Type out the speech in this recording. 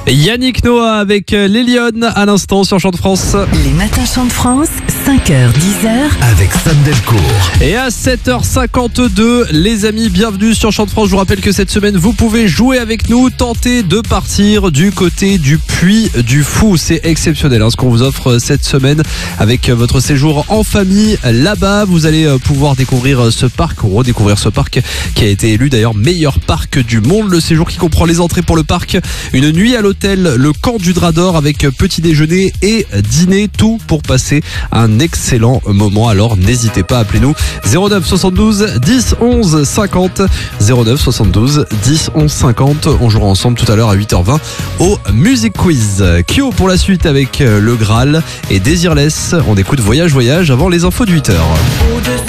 Yannick Noah avec les Lyonnes à l'instant sur Chant de France. Les matins Chant de France, 5h, 10h. Avec Sam Delcourt. Et à 7h52, les amis, bienvenue sur Chant de France. Je vous rappelle que cette semaine, vous pouvez jouer avec nous, tenter de partir du côté du Puy du Fou. C'est exceptionnel ce qu'on vous offre cette semaine avec votre séjour en famille. Là-bas, vous allez pouvoir découvrir ce parc, ou redécouvrir ce parc qui a été élu d'ailleurs meilleur parc du monde. Le séjour qui comprend les entrées pour le parc, une nuit à l'hôtel, le camp du Drap d'Or avec petit déjeuner et dîner, tout pour passer un excellent moment. Alors n'hésitez pas, appelez-nous 09 72 10 11 50, 09 72 10 11 50. On jouera ensemble tout à l'heure à 8h20 au Music Quiz. Kyo pour la suite avec le Graal et Désirless. On écoute Voyage Voyage avant les infos de 8h.